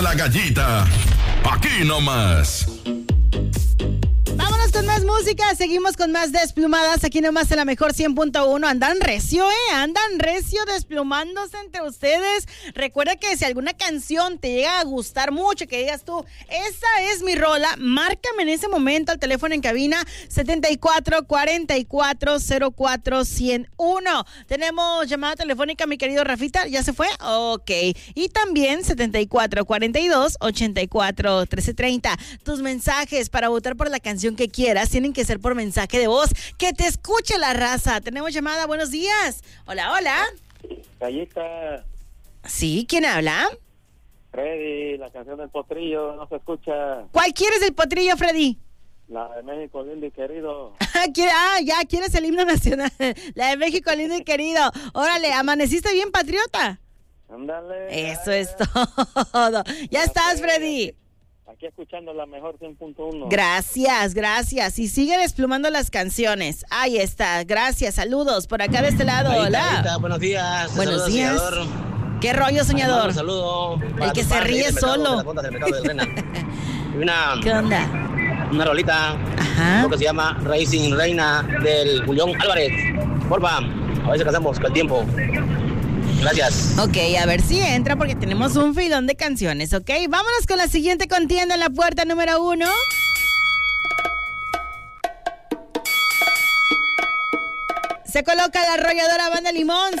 La Gallita, aquí nomás. Vámonos con más música, seguimos con más desplumadas, aquí nomás en la mejor 100.1. Andan recio, andan recio desplumándose entre ustedes. Recuerda que si alguna canción te llega a gustar mucho, que digas tú, esa es mi rola, márcame en ese momento al teléfono en cabina 74-44-04-101. Tenemos llamada telefónica, mi querido Rafita, ¿ya se fue? Ok. Y también 74-42-84-1330. Tus mensajes para votar por la canción que quieras tienen que ser por mensaje de voz. Que te escuche la raza. Tenemos llamada, buenos días. Hola, hola. Gallita. Sí, ¿quién habla? Freddy, la canción del potrillo no se escucha. ¿Cuál quieres del potrillo, Freddy? La de México, lindo y querido. Ya quieres el himno nacional. La de México, lindo y querido. Órale, ¿amaneciste bien, patriota? Ándale. Eso es todo. Ya estás, Freddy. Aquí escuchando la mejor 100.1. Gracias. Y sigue desplumando las canciones. Ahí está, gracias, saludos. Por acá de este lado, hola. Ahorita, buenos días. Buenos días. Soñador. ¿Qué rollo, soñador? Un saludo. El que se ríe solo. ¿Qué onda? Una rolita. Ajá. Que se llama Racing Reina del Julián Álvarez. Porfa, a ver si casamos con el tiempo. Gracias. Ok, a ver si entra porque tenemos un filón de canciones, ¿ok? Vámonos con la siguiente contienda en la puerta número 1. Se coloca la arrolladora Banda Limón